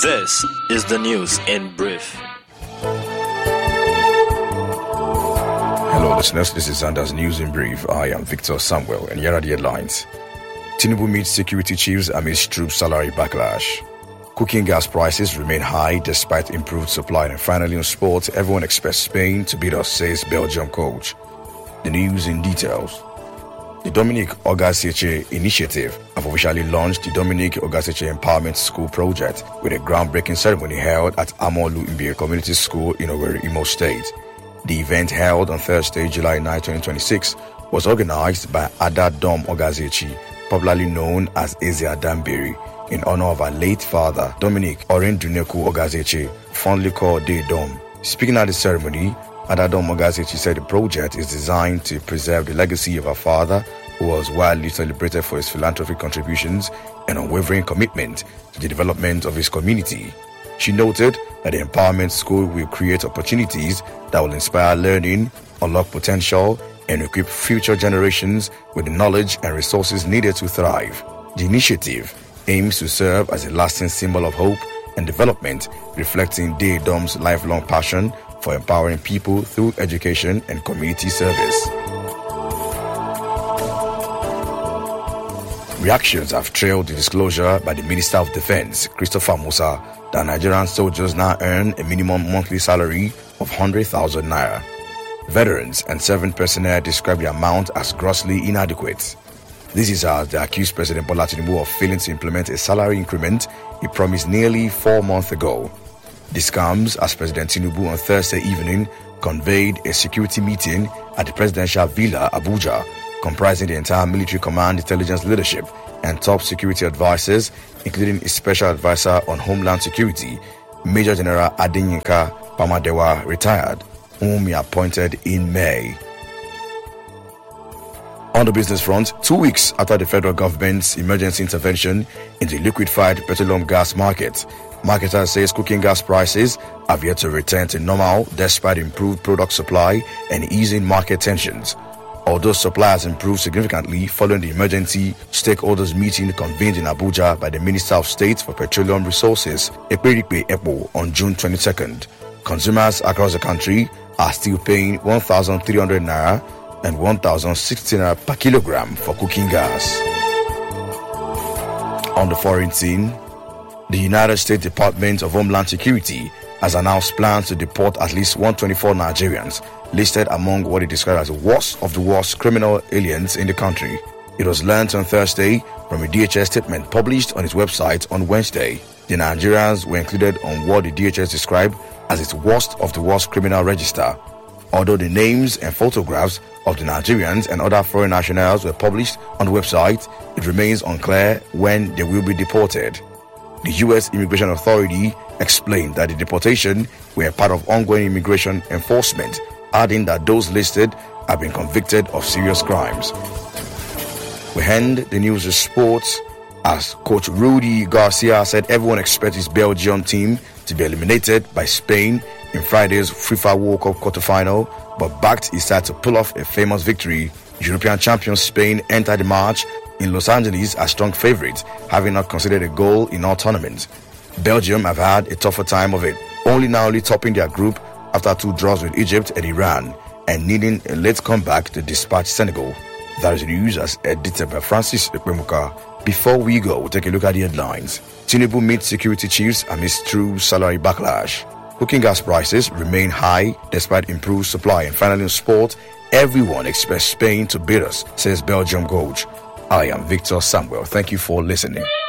This is the news in brief. Hello listeners, this is Xander's News in Brief. I am Victor Samuel and here are the headlines. Tinubu meets security chiefs amidst troop salary backlash. Cooking gas prices remain high despite improved supply. And finally on sports, everyone expects Spain to beat us, says Belgium coach. The news in details. The Dominic Ogaseche Initiative have officially launched the Dominic Ogaseche Empowerment School project with a groundbreaking ceremony held at Amolu Imbie Community School in Owerri, Imo State. The event, held on Thursday, July 9, 2026, was organized by Ada Dom Ogaseche, popularly known as Eze Adambiri, in honor of her late father, Dominic Orenduneku Ogaseche, fondly called De Dom. Speaking at the ceremony, Ada Dom Ogaseche said the project is designed to preserve the legacy of her father, who was widely celebrated for his philanthropic contributions and unwavering commitment to the development of his community. She noted that the Empowerment School will create opportunities that will inspire learning, unlock potential, and equip future generations with the knowledge and resources needed to thrive. The initiative aims to serve as a lasting symbol of hope and development, reflecting De Dom's lifelong passion for empowering people through education and community service. Reactions have trailed the disclosure by the Minister of Defense, Christopher Musa, that Nigerian soldiers now earn a minimum monthly salary of 100,000 naira. Veterans and serving personnel describe the amount as grossly inadequate. This is as they accuse President Bola Tinubu of failing to implement a salary increment he promised nearly 4 months ago. This comes as President Tinubu on Thursday evening convened a security meeting at the Presidential Villa, Abuja, comprising the entire military command, intelligence leadership, and top security advisors, including his special advisor on Homeland Security, Major General Adeyinka Pamadewa, retired, whom he appointed in May. On the business front, 2 weeks after the federal government's emergency intervention in the liquefied petroleum gas market, marketers says cooking gas prices have yet to return to normal despite improved product supply and easing market tensions. Although supply has improved significantly following the emergency stakeholders meeting convened in Abuja by the Minister of State for Petroleum Resources, Ekperikpe Ekpo, on June 22nd, consumers across the country are still paying 1,300 naira and 1,060 naira per kilogram for cooking gas. On the foreign scene, the United States Department of Homeland Security has announced plans to deport at least 124 Nigerians listed among what it described as the worst of the worst criminal aliens in the country. It was learned on Thursday from a DHS statement published on its website on Wednesday. The Nigerians were included on what the DHS described as its worst of the worst criminal register. Although the names and photographs of the Nigerians and other foreign nationals were published on the website, it remains unclear when they will be deported. The U.S. Immigration Authority explained that the deportation were part of ongoing immigration enforcement, adding that those listed have been convicted of serious crimes. We end the news with sports as Coach Rudy Garcia said everyone expects his Belgium team to be eliminated by Spain in Friday's FIFA World Cup quarterfinal, but backed his side to pull off a famous victory. European champion Spain entered the match in Los Angeles as strong favourites, having not conceded a goal in all tournaments. Belgium have had a tougher time of it, only narrowly topping their group after 2 draws with Egypt and Iran, and needing a late comeback to dispatch Senegal. That is the news as edited by Francis Ekwemuka. Before we go, we'll take a look at the headlines. Tinubu meets security chiefs amidst true salary backlash. Cooking gas prices remain high despite improved supply. And finally in sport, everyone expects Spain to beat us, says Belgium coach. I am Victor Samuel. Thank you for listening.